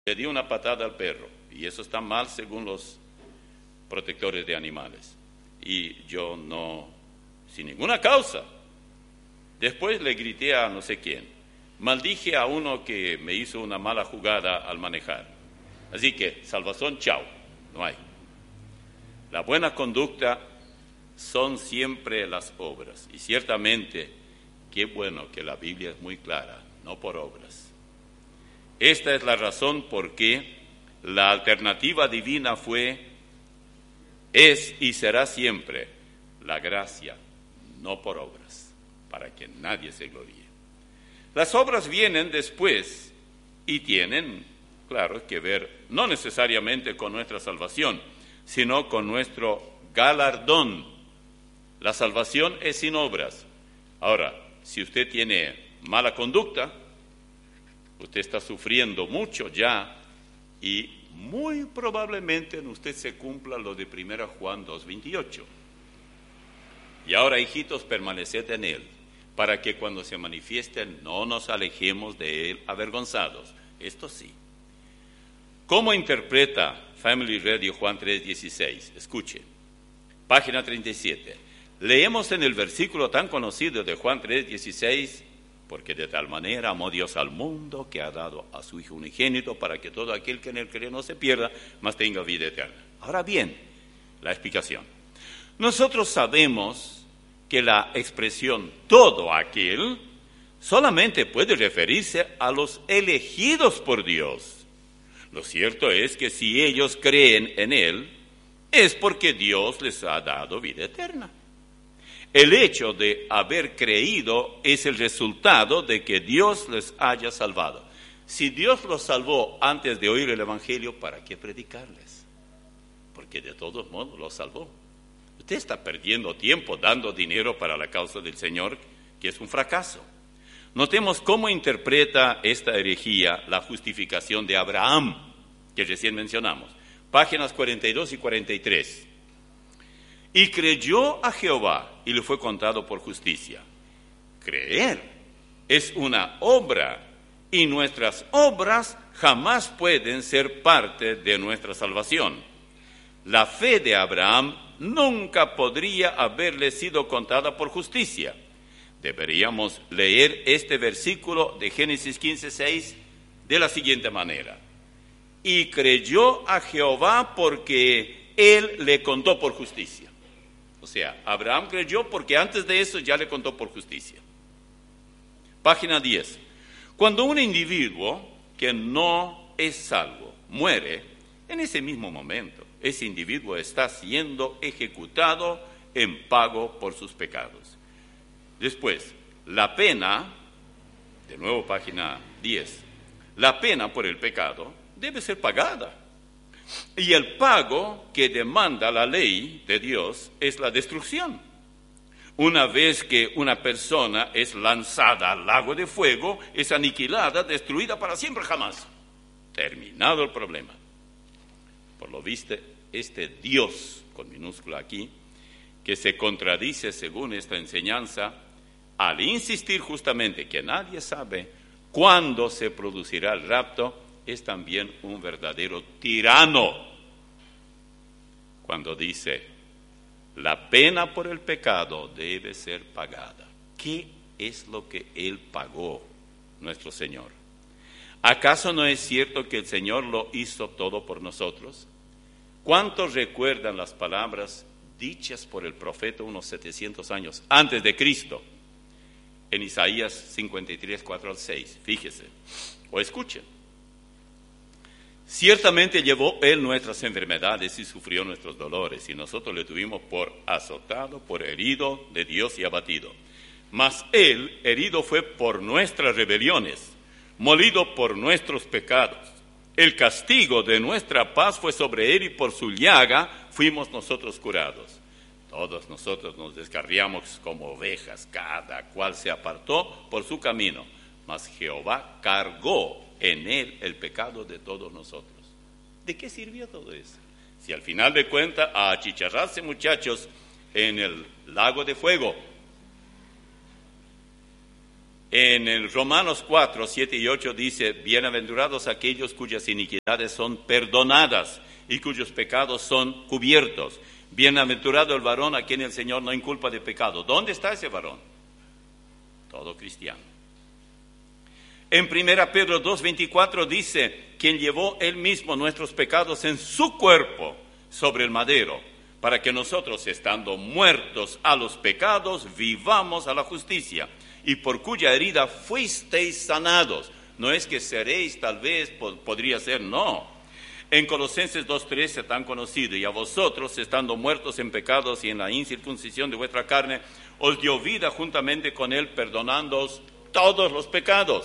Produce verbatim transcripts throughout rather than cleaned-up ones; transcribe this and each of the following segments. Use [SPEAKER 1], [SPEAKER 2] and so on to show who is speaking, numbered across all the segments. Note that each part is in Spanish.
[SPEAKER 1] le dio una patada al perro, y eso está mal según los protectores de animales. Y yo no, sin ninguna causa. Después le grité a no sé quién. Maldije a uno que me hizo una mala jugada al manejar. Así que, salvación, chao, no hay. La buena conducta son siempre las obras. Y ciertamente, qué bueno que la Biblia es muy clara, no por obras. Esta es la razón por qué la alternativa divina fue, es y será siempre la gracia, no por obras, para que nadie se gloríe. Las obras vienen después y tienen, claro, que ver no necesariamente con nuestra salvación, sino con nuestro galardón. La salvación es sin obras. Ahora, si usted tiene mala conducta, usted está sufriendo mucho ya y muy probablemente en usted se cumpla lo de primera Juan dos veintiocho. Y ahora, hijitos, permaneced en él, para que cuando se manifiesten no nos alejemos de él avergonzados. Esto sí. ¿Cómo interpreta Family Radio Juan tres dieciséis? Escuche, página treinta y siete. Leemos en el versículo tan conocido de Juan tres dieciséis, porque de tal manera amó Dios al mundo que ha dado a su Hijo unigénito para que todo aquel que en él cree no se pierda, mas tenga vida eterna. Ahora bien, la explicación. Nosotros sabemos que la expresión todo aquel solamente puede referirse a los elegidos por Dios. Lo cierto es que si ellos creen en él, es porque Dios les ha dado vida eterna. El hecho de haber creído es el resultado de que Dios les haya salvado. Si Dios los salvó antes de oír el Evangelio, ¿para qué predicarles? Porque de todos modos los salvó. Usted está perdiendo tiempo dando dinero para la causa del Señor, que es un fracaso. Notemos cómo interpreta esta herejía la justificación de Abraham, que recién mencionamos. Páginas cuarenta y dos y cuarenta y tres. Y creyó a Jehová y le fue contado por justicia. Creer es una obra y nuestras obras jamás pueden ser parte de nuestra salvación. La fe de Abraham nunca podría haberle sido contada por justicia. Deberíamos leer este versículo de Génesis quince seis de la siguiente manera. Y creyó a Jehová porque él le contó por justicia. O sea, Abraham creyó porque antes de eso ya le contó por justicia. Página diez. Cuando un individuo que no es salvo muere, en ese mismo momento, ese individuo está siendo ejecutado en pago por sus pecados. Después, la pena, de nuevo página diez, la pena por el pecado debe ser pagada. Y el pago que demanda la ley de Dios es la destrucción. Una vez que una persona es lanzada al lago de fuego, es aniquilada, destruida para siempre jamás. Terminado el problema. Por lo visto, este Dios, con minúscula aquí, que se contradice según esta enseñanza, al insistir justamente que nadie sabe cuándo se producirá el rapto, es también un verdadero tirano cuando dice, la pena por el pecado debe ser pagada. ¿Qué es lo que Él pagó, nuestro Señor? ¿Acaso no es cierto que el Señor lo hizo todo por nosotros? ¿Cuántos recuerdan las palabras dichas por el profeta unos setecientos años antes de Cristo? En Isaías cincuenta y tres, cuatro al seis, fíjese, o escuchen. Ciertamente llevó Él nuestras enfermedades y sufrió nuestros dolores, y nosotros le tuvimos por azotado, por herido de Dios y abatido. Mas Él herido fue por nuestras rebeliones, molido por nuestros pecados. El castigo de nuestra paz fue sobre Él, y por su llaga fuimos nosotros curados. Todos nosotros nos descarriamos como ovejas, cada cual se apartó por su camino, mas Jehová cargó en él el pecado de todos nosotros. ¿De qué sirvió todo eso? Si al final de cuentas a achicharrarse, muchachos, en el lago de fuego. En el Romanos cuatro, siete y ocho dice, bienaventurados aquellos cuyas iniquidades son perdonadas y cuyos pecados son cubiertos. Bienaventurado el varón a quien el Señor no inculpa de pecado. ¿Dónde está ese varón? Todo cristiano. En primera Pedro dos, veinticuatro dice, quien llevó él mismo nuestros pecados en su cuerpo sobre el madero, para que nosotros, estando muertos a los pecados, vivamos a la justicia, y por cuya herida fuisteis sanados. No es que seréis, tal vez, podría ser, no. En Colosenses dos, trece, tan conocido, y a vosotros, estando muertos en pecados y en la incircuncisión de vuestra carne, os dio vida juntamente con él, perdonándoos todos los pecados.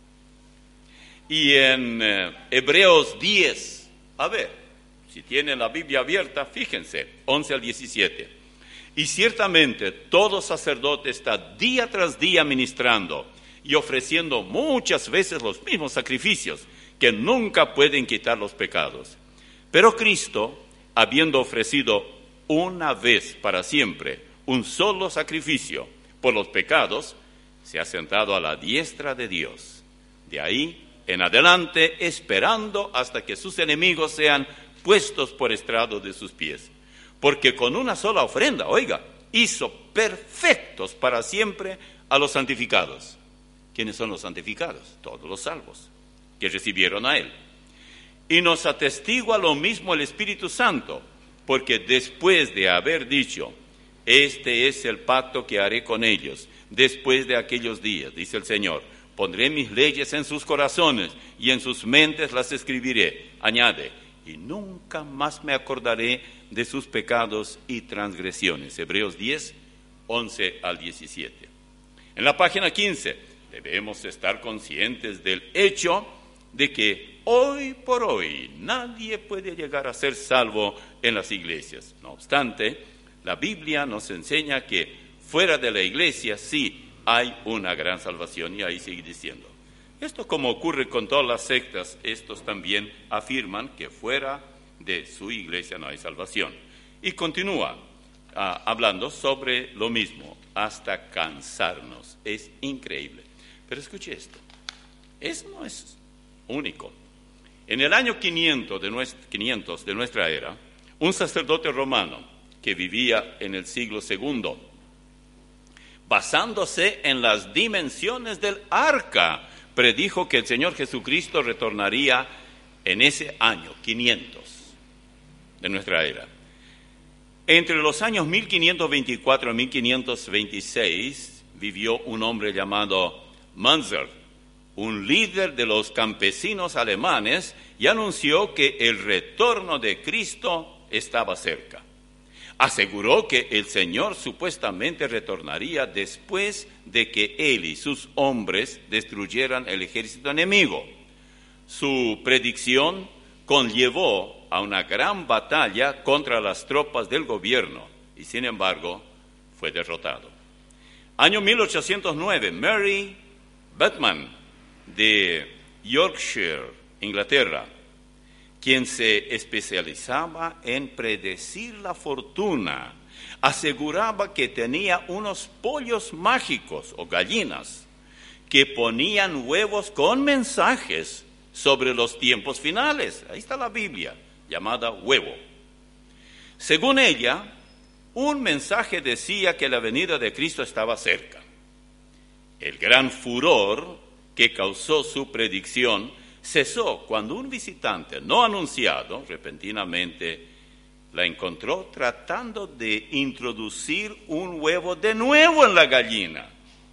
[SPEAKER 1] Y en eh, Hebreos diez, a ver, si tienen la Biblia abierta, fíjense, once al diecisiete. Y ciertamente todo sacerdote está día tras día ministrando y ofreciendo muchas veces los mismos sacrificios que nunca pueden quitar los pecados. Pero Cristo, habiendo ofrecido una vez para siempre un solo sacrificio por los pecados, se ha sentado a la diestra de Dios. De ahí en adelante, esperando hasta que sus enemigos sean puestos por estrado de sus pies. Porque con una sola ofrenda, oiga, hizo perfectos para siempre a los santificados. ¿Quiénes son los santificados? Todos los salvos que recibieron a él. Y nos atestigua lo mismo el Espíritu Santo, porque después de haber dicho, este es el pacto que haré con ellos, después de aquellos días, dice el Señor, pondré mis leyes en sus corazones y en sus mentes las escribiré. Añade, y nunca más me acordaré de sus pecados y transgresiones. Hebreos diez, once al diecisiete. En la página quince, debemos estar conscientes del hecho de que hoy por hoy nadie puede llegar a ser salvo en las iglesias. No obstante, la Biblia nos enseña que fuera de la iglesia sí hay una gran salvación, y ahí sigue diciendo. Esto, como ocurre con todas las sectas, estos también afirman que fuera de su iglesia no hay salvación. Y continúa ah, hablando sobre lo mismo hasta cansarnos. Es increíble. Pero escuche esto, eso no es único. En el año quinientos de, nuestra, quinientos de nuestra era, un sacerdote romano que vivía en el siglo segundo, basándose en las dimensiones del arca, predijo que el Señor Jesucristo retornaría en ese año, quinientos de nuestra era. Entre los años mil quinientos veinticuatro y mil quinientos veintiséis vivió un hombre llamado Munzer, un líder de los campesinos alemanes, y anunció que el retorno de Cristo estaba cerca. Aseguró que el Señor supuestamente retornaría después de que él y sus hombres destruyeran el ejército enemigo. Su predicción conllevó a una gran batalla contra las tropas del gobierno y, sin embargo, fue derrotado. Año mil ochocientos nueve, Mary Batman de Yorkshire, Inglaterra, quien se especializaba en predecir la fortuna, aseguraba que tenía unos pollos mágicos o gallinas que ponían huevos con mensajes sobre los tiempos finales. Ahí está la Biblia, llamada huevo. Según ella, un mensaje decía que la venida de Cristo estaba cerca. El gran furor que causó su predicción cesó cuando un visitante no anunciado repentinamente la encontró tratando de introducir un huevo de nuevo en la gallina.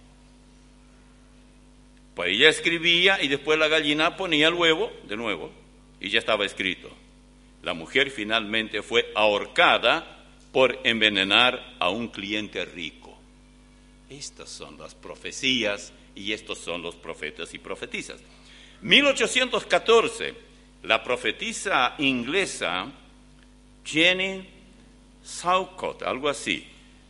[SPEAKER 1] Pues ella escribía y después la gallina ponía el huevo de nuevo y ya estaba escrito. La mujer finalmente fue ahorcada por envenenar a un cliente rico. Estas son las profecías y estos son los profetas y profetisas. mil ochocientos catorce, la profetisa inglesa Jenny Southcott, algo así,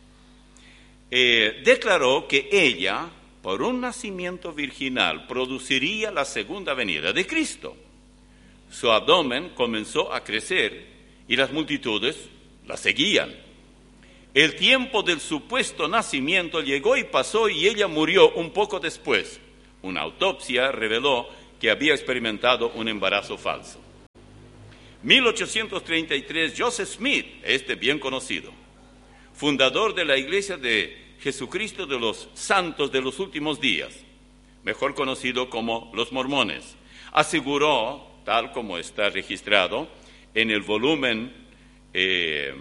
[SPEAKER 1] eh, declaró que ella, por un nacimiento virginal, produciría la segunda venida de Cristo. Su abdomen comenzó a crecer y las multitudes la seguían. El tiempo del supuesto nacimiento llegó y pasó y ella murió un poco después. Una autopsia reveló que había experimentado un embarazo falso. mil ochocientos treinta y tres, Joseph Smith, este bien conocido, fundador de la Iglesia de Jesucristo de los Santos de los Últimos Días, mejor conocido como los mormones, aseguró, tal como está registrado en el volumen eh,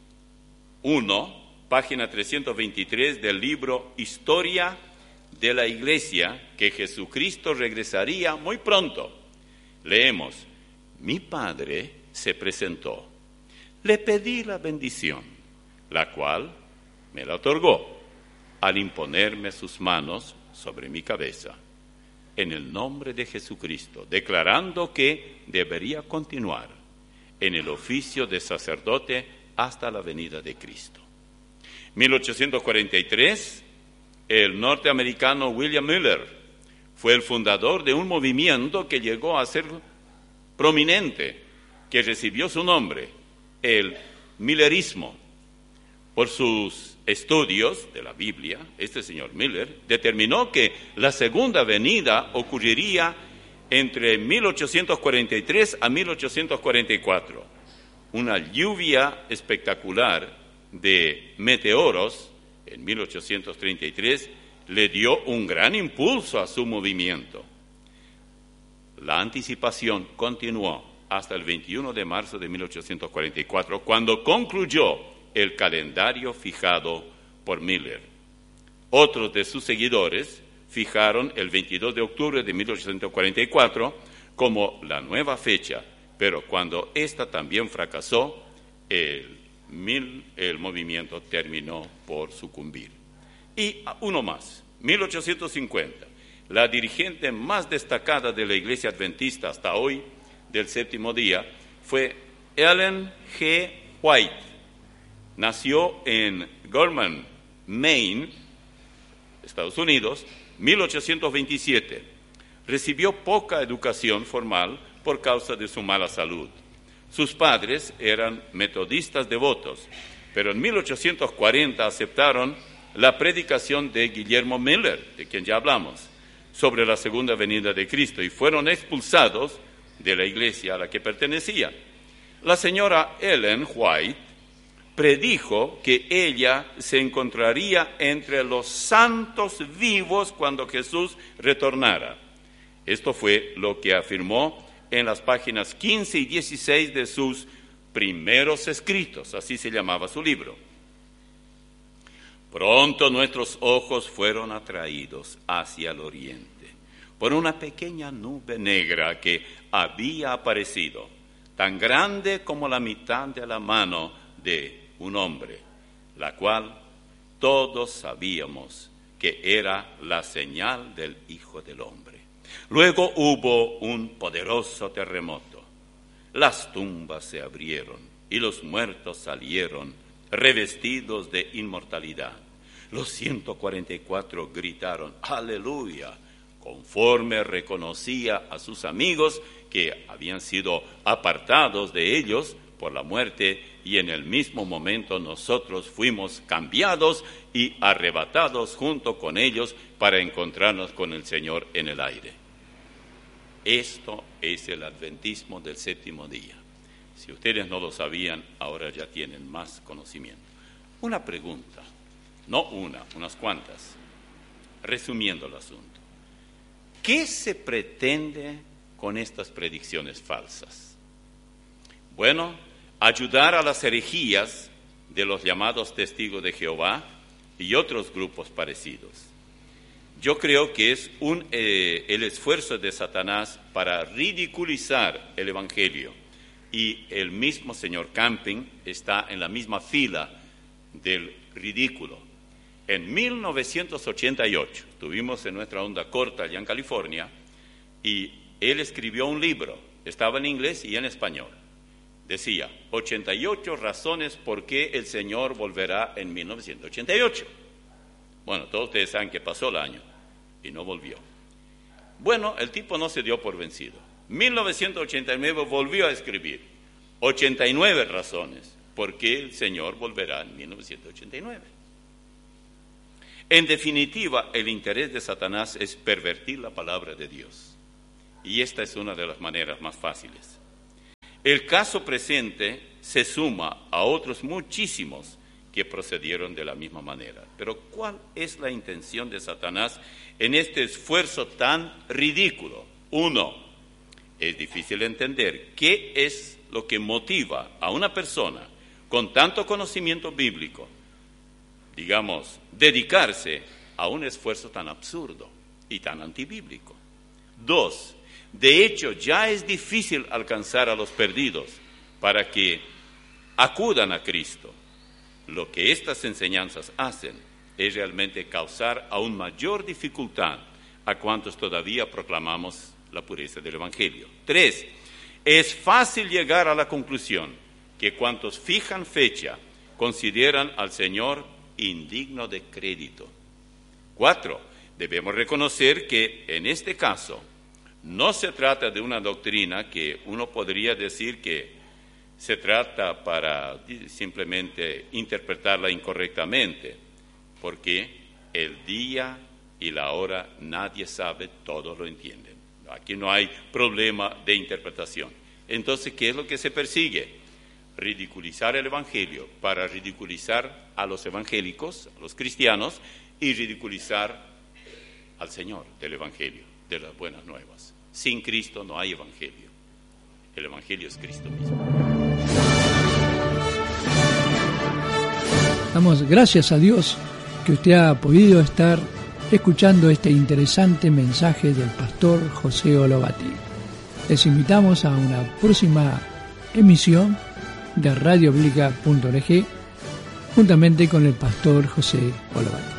[SPEAKER 1] uno, página trescientos veintitrés del libro Historia de la Iglesia, que Jesucristo regresaría muy pronto. Leemos: mi padre se presentó, le pedí la bendición, la cual me la otorgó al imponerme sus manos sobre mi cabeza, en el nombre de Jesucristo, declarando que debería continuar en el oficio de sacerdote hasta la venida de Cristo. mil ochocientos cuarenta y tres, el norteamericano William Miller fue el fundador de un movimiento que llegó a ser prominente, que recibió su nombre, el Millerismo. Por sus estudios de la Biblia, este señor Miller determinó que la segunda venida ocurriría entre mil ochocientos cuarenta y tres a mil ochocientos cuarenta y cuatro. Una lluvia espectacular de meteoros en mil ochocientos treinta y tres le dio un gran impulso a su movimiento. La anticipación continuó hasta el veintiuno de marzo de mil ochocientos cuarenta y cuatro, cuando concluyó el calendario fijado por Miller. Otros de sus seguidores fijaron el veintidós de octubre de mil ochocientos cuarenta y cuatro como la nueva fecha, pero cuando esta también fracasó, el, mil, el movimiento terminó por sucumbir. Y uno más, mil ochocientos cincuenta, la dirigente más destacada de la Iglesia Adventista hasta hoy, del séptimo día, fue Ellen G. White. Nació en Gorman, Maine, Estados Unidos, mil ochocientos veintisiete. Recibió poca educación formal por causa de su mala salud. Sus padres eran metodistas devotos, pero en mil ochocientos cuarenta aceptaron la predicación de Guillermo Miller, de quien ya hablamos, sobre la segunda venida de Cristo, y fueron expulsados de la iglesia a la que pertenecían. La señora Ellen White predijo que ella se encontraría entre los santos vivos cuando Jesús retornara. Esto fue lo que afirmó en las páginas quince y dieciséis de sus primeros escritos, así se llamaba su libro. Pronto nuestros ojos fueron atraídos hacia el oriente por una pequeña nube negra que había aparecido, tan grande como la mitad de la mano de un hombre, la cual todos sabíamos que era la señal del Hijo del Hombre. Luego hubo un poderoso terremoto. Las tumbas se abrieron y los muertos salieron, revestidos de inmortalidad. Los ciento cuarenta y cuatro gritaron, ¡aleluya!, conforme reconocía a sus amigos que habían sido apartados de ellos por la muerte, y en el mismo momento nosotros fuimos cambiados y arrebatados junto con ellos para encontrarnos con el Señor en el aire. Esto es el adventismo del séptimo día. Si ustedes no lo sabían, ahora ya tienen más conocimiento. Una pregunta, no una, unas cuantas, resumiendo el asunto. ¿Qué se pretende con estas predicciones falsas? Bueno, ayudar a las herejías de los llamados testigos de Jehová y otros grupos parecidos. Yo creo que es un, eh, el esfuerzo de Satanás para ridiculizar el Evangelio, y el mismo señor Camping está en la misma fila del ridículo. En mil novecientos ochenta y ocho, estuvimos en nuestra onda corta allá en California, y él escribió un libro, estaba en inglés y en español. Decía, ochenta y ocho razones por qué el Señor volverá en mil novecientos ochenta y ocho. Bueno, todos ustedes saben que pasó el año y no volvió. Bueno, el tipo no se dio por vencido. mil novecientos ochenta y nueve volvió a escribir ochenta y nueve razones. porque el Señor volverá en mil novecientos ochenta y nueve. En definitiva, el interés de Satanás es pervertir la palabra de Dios. Y esta es una de las maneras más fáciles. El caso presente se suma a otros muchísimos que procedieron de la misma manera. Pero ¿cuál es la intención de Satanás en este esfuerzo tan ridículo? Uno, es difícil entender qué es lo que motiva a una persona con tanto conocimiento bíblico, digamos, dedicarse a un esfuerzo tan absurdo y tan antibíblico. Dos, de hecho, ya es difícil alcanzar a los perdidos para que acudan a Cristo. Lo que estas enseñanzas hacen es realmente causar aún mayor dificultad a cuantos todavía proclamamos la pureza del Evangelio. Tres, es fácil llegar a la conclusión que cuantos fijan fecha consideran al Señor indigno de crédito. Cuatro, debemos reconocer que en este caso no se trata de una doctrina que uno podría decir que se trata para simplemente interpretarla incorrectamente, porque el día y la hora nadie sabe, todos lo entienden. Aquí no hay problema de interpretación. Entonces, ¿qué es lo que se persigue? Ridiculizar el Evangelio para ridiculizar a los evangélicos, a los cristianos, y ridiculizar al Señor del Evangelio, de las buenas nuevas. Sin Cristo no hay Evangelio. El Evangelio es Cristo mismo.
[SPEAKER 2] Damos gracias a Dios que usted ha podido estar escuchando este interesante mensaje del pastor José Olobati. Les invitamos a una próxima emisión de radio biblica punto org juntamente con el pastor José Olobati.